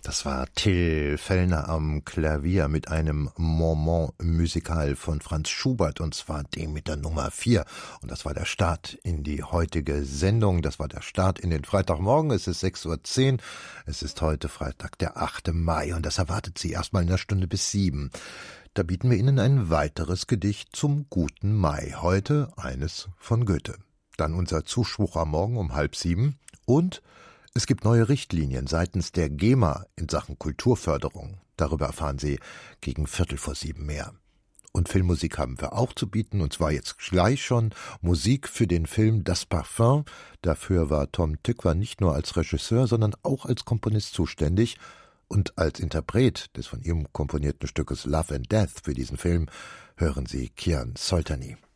Das war Till Fellner am Klavier mit einem Moment Musical von Franz Schubert, und zwar dem mit der Nummer 4. Und das war der Start in die heutige Sendung. Das war der Start in den Freitagmorgen. Es ist 6:10 Uhr. Es ist heute Freitag, der 8. Mai. Und das erwartet Sie erstmal in einer Stunde bis 7. Da bieten wir Ihnen ein weiteres Gedicht zum guten Mai. Heute eines von Goethe. Dann unser Zuspruch am Morgen um 6:30. Und es gibt neue Richtlinien seitens der GEMA in Sachen Kulturförderung. Darüber erfahren Sie gegen 6:45 mehr. Und Filmmusik haben wir auch zu bieten, und zwar jetzt gleich schon Musik für den Film Das Parfum. Dafür war Tom Tykwer nicht nur als Regisseur, sondern auch als Komponist zuständig. Und als Interpret des von ihm komponierten Stückes Love and Death für diesen Film hören Sie Kian Soltani.